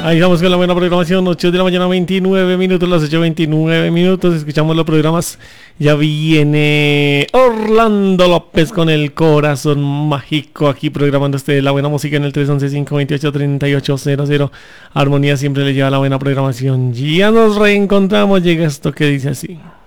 Ahí estamos con la buena programación, 8 de la mañana, 29 minutos, las 8:29 minutos, escuchamos los programas. Ya viene Orlando López con el corazón mágico, aquí programando la buena música en el 311-528-3800. Armonía siempre le lleva la buena programación. Ya nos reencontramos, llega esto que dice así.